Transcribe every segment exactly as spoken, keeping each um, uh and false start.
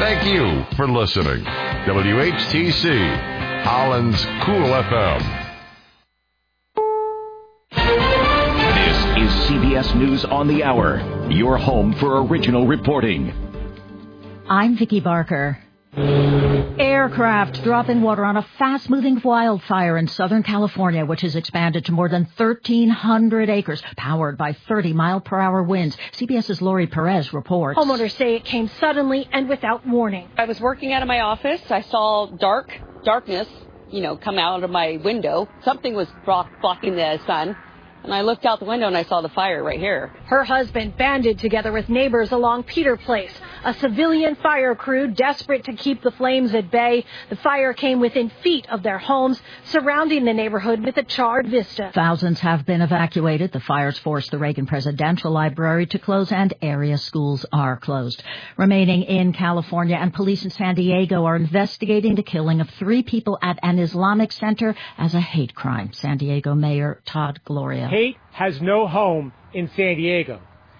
Thank you for listening. W H T C, Holland's Cool F M. This is C B S News on the Hour, your home for original reporting. I'm Vicki Barker. Aircraft dropping water on a fast-moving wildfire in Southern California, which has expanded to more than thirteen hundred acres, powered by thirty mile per hour winds. CBS's Lori Perez reports. Homeowners say it came suddenly and without warning. I was working out of my office. I saw dark, darkness, you know, come out of my window. Something was block, blocking the sun. And I looked out the window and I saw the fire right here. Her husband banded together with neighbors along Peter Place, a civilian fire crew desperate to keep the flames at bay. The fire came within feet of their homes, surrounding the neighborhood with a charred vista. Thousands have been evacuated. The fires forced the Reagan Presidential Library to close, and area schools are closed. Remaining in California, and police in San Diego are investigating the killing of three people at an Islamic center as a hate crime. San Diego Mayor Todd Gloria. Hate has no home in San Diego.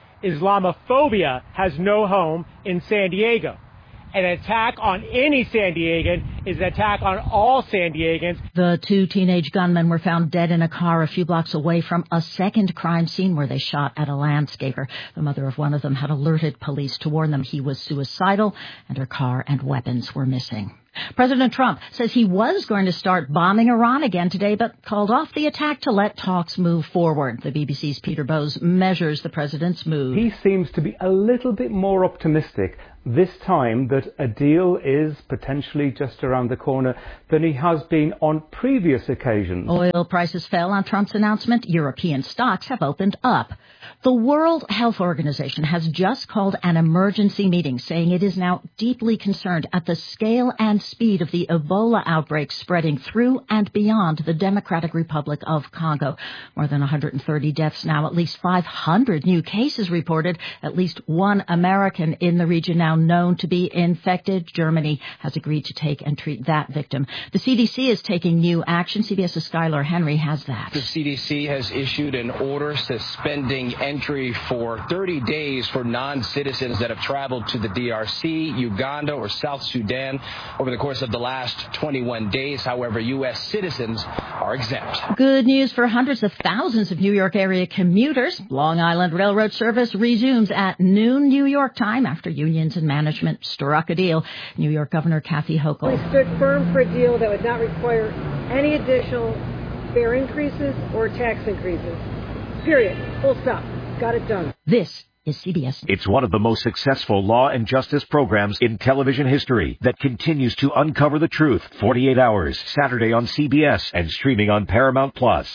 Islamophobia has no home in San Diego. An attack on any San Diegan is an attack on all San Diegans. The two teenage gunmen were found dead in a car a few blocks away from a second crime scene where they shot at a landscaper. The mother of one of them had alerted police to warn them he was suicidal, and her car and weapons were missing. President Trump says he was going to start bombing Iran again today, but called off the attack to let talks move forward. The B B C's Peter Bowes measures the president's mood. He seems to be a little bit more optimistic this time that a deal is potentially just around the corner than he has been on previous occasions. Oil prices fell on Trump's announcement. European stocks have opened up. The World Health Organization has just called an emergency meeting, saying it is now deeply concerned at the scale and speed of the Ebola outbreak spreading through and beyond the Democratic Republic of Congo. More than one hundred thirty deaths now, at least five hundred new cases reported, at least one American in the region now known to be infected. Germany has agreed to take and treat that victim. The C D C is taking new action. CBS's Skylar Henry has that. The C D C has issued an order suspending entry for thirty days for non-citizens that have traveled to the D R C, Uganda, or South Sudan over the course of the last twenty-one days. However, U S citizens are exempt. Good news for hundreds of thousands of New York area commuters. Long Island Railroad service resumes at noon New York time after unions and management struck a deal. New York Governor Kathy Hochul. We stood firm for a deal that would not require any additional fare increases or tax increases. Period. Full stop. Got it done. This is C B S. It's one of the most successful law and justice programs in television history that continues to uncover the truth. forty-eight hours, Saturday on C B S and streaming on Paramount Plus.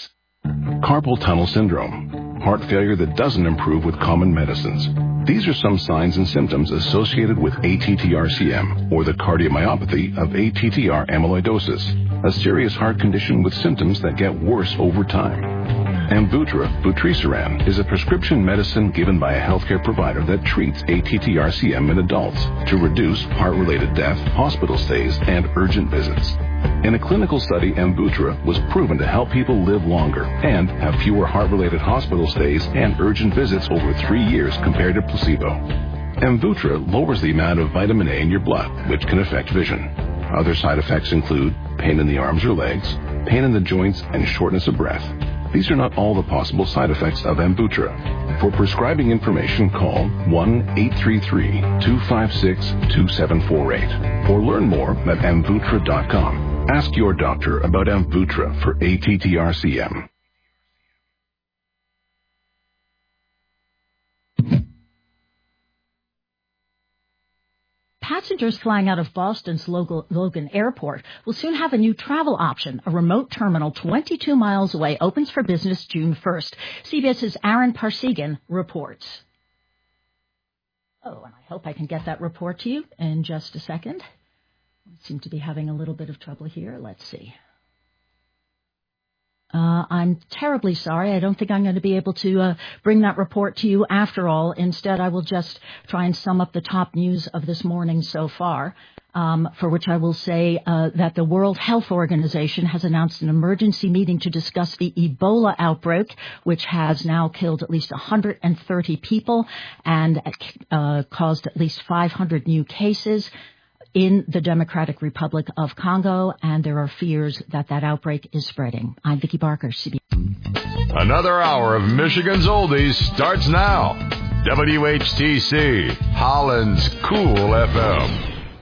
Carpal tunnel syndrome, heart failure that doesn't improve with common medicines. These are some signs and symptoms associated with A T T R C M, or the cardiomyopathy of A T T R amyloidosis, a serious heart condition with symptoms that get worse over time. Amvuttra, vutrisiran, is a prescription medicine given by a healthcare provider that treats A T T R C M in adults to reduce heart-related death, hospital stays, and urgent visits. In a clinical study, Amvuttra was proven to help people live longer and have fewer heart-related hospital stays and urgent visits over three years compared to placebo. Amvuttra lowers the amount of vitamin A in your blood, which can affect vision. Other side effects include pain in the arms or legs, pain in the joints, and shortness of breath. These are not all the possible side effects of Amvuttra. For prescribing information, call one eight three three, two five six, two seven four eight or learn more at amvuttra dot com. Ask your doctor about Amvuttra for A T T R C M. Passengers flying out of Boston's Logan Airport will soon have a new travel option. A remote terminal twenty-two miles away opens for business June first. CBS's Aaron Parsegan reports. Oh, and I hope I can get that report to you in just a second. I seem to be having a little bit of trouble here. Let's see. Uh, I'm terribly sorry. I don't think I'm going to be able to uh, bring that report to you after all. Instead, I will just try and sum up the top news of this morning so far, um, for which I will say uh, that the World Health Organization has announced an emergency meeting to discuss the Ebola outbreak, which has now killed at least one hundred thirty people and uh, caused at least five hundred new cases. in the Democratic Republic of Congo, and there are fears that that outbreak is spreading. I'm Vicki Barker, C B S. Another hour of Michigan's Oldies starts now. W H T C, Holland's Cool F M.